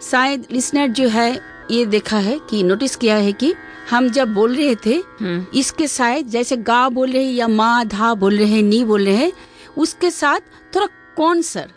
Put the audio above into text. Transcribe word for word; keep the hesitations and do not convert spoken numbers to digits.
शायद लिसनर जो है ये देखा है कि नोटिस किया है कि हम जब बोल रहे थे इसके शायद जैसे गा बोल रहे हैं या माँ धा बोल रहे हैं नी बोल रहे हैं उसके साथ थोड़ा कौन सर